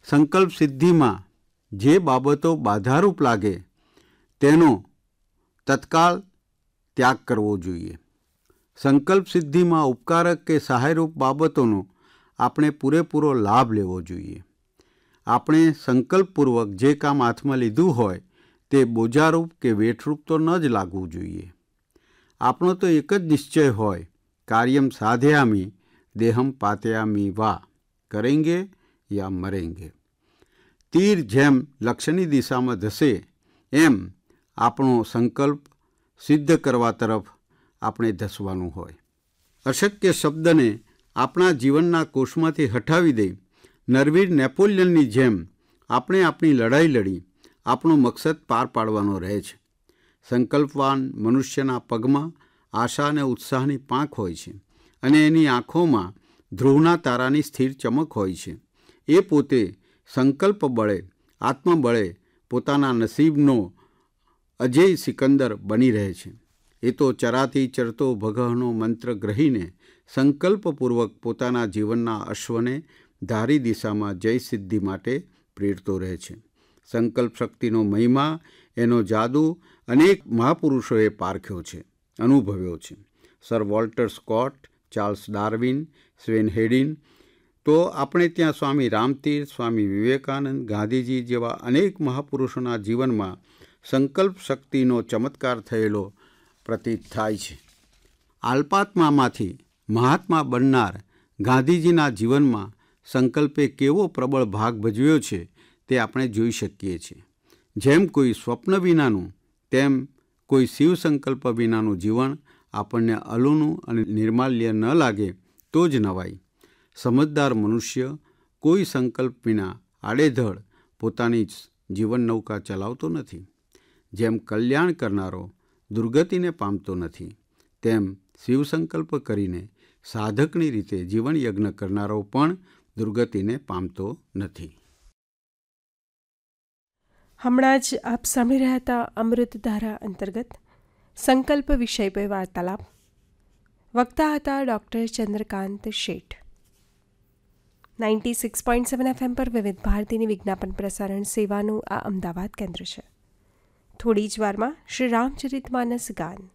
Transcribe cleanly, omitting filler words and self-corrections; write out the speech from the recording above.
સંકલ્પ સિદ્ધિમાં જે બાબતો બાધારૂપ લાગે તેનો તત્કાળ ત્યાગ કરવો જોઈએ. સંકલ્પ સિદ્ધિમાં ઉપકારક કે સહાયરૂપ બાબતોનો આપણે પૂરેપૂરો લાભ લેવો જોઈએ. આપણે સંકલ્પપૂર્વક જે કામ હાથમાં લીધું હોય તે બોજારૂપ કે વેઠરૂપ તો ન જ લાગવું જોઈએ. આપણો તો એક જ નિશ્ચય હોય, કાર્યમ સાધયામી દેહમ પાતયામી વા, કરેંગે યા મરેંગે. તીર જેમ લક્ષ્યની દિશામાં ધસે એમ આપણો સંકલ્પ સિદ્ધ કરવા તરફ આપણે ધસવાનું હોય. અશક્ય શબ્દને આપણા જીવનના કોષમાંથી હટાવી દઈ નરવીર નેપોલિયનની જેમ આપણે આપણી લડાઈ લડી આપણો મકસદ પાર પાડવાનો રહે છે. સંકલ્પવાન મનુષ્યના પગમાં આશા અને ઉત્સાહની પાંખ હોય છે અને એની આંખોમાં ધ્રુવના તારાની સ્થિર ચમક હોય છે. એ પોતે સંકલ્પ બળે, આત્મબળે પોતાના નસીબનો અજેય સિકંદર બની રહે છે. એ તો ચરાથી ચરતો ભગહનો મંત્ર ગ્રહીને સંકલ્પપૂર્વક પોતાના જીવનના અશ્વને ધારી દિશામાં જય સિદ્ધિ માટે પ્રેરતો રહે છે. સંકલ્પ શક્તિનો મહિમા, એનો જાદુ અનેક મહાપુરુષોએ પારખ્યો છે, અનુભવ્યો છે. Sir Walter Scott, Charles Darwin, સ્વેન હેડિન, તો આપણે ત્યાં સ્વામી રામતીર્થ, સ્વામી વિવેકાનંદ, ગાંધીજી જેવા અનેક મહાપુરુષોના જીવનમાં સંકલ્પ શક્તિનો ચમત્કાર થયેલો પ્રતીત થાય છે. આલ્પાત્મામાંથી મહાત્મા બનનાર ગાંધીજીના જીવનમાં સંકલ્પે કેવો પ્રબળ ભાગ ભજવ્યો છે તે આપણે જોઈ શકીએ છીએ. જેમ કોઈ સ્વપ્ન વિનાનું તેમ કોઈ શિવ સંકલ્પ વિનાનું જીવન આપણને અલુનું અને નિર્માલ્ય ન લાગે તો જ નવાય. સમજદાર મનુષ્ય કોઈ સંકલ્પ વિના આડેધડ પોતાની જીવન નૌકા ચલાવતો નથી. જેમ કલ્યાણ કરનારો દુર્ગતિને પામતો નથી, તેમ શિવ સંકલ્પ કરીને સાધકની રીતે જીવન યજ્ઞ કરનારો પણ દુર્ગતિને પામતો નથી. હમણાં જ આપ સાંભળી રહ્યા હતા અમૃતધારા અંતર્ગત સંકલ્પ વિષય પર વાર્તાલાપ. વક્તા હતા ડૉક્ટર ચંદ્રકાંત શેઠ. 96.7 FM પર વિવિધ ભારતીની વિજ્ઞાપન પ્રસારણ સેવાનું આ અમદાવાદ કેન્દ્ર છે. થોડી જ વારમાં શ્રી રામચરિતમાનસ ગાન.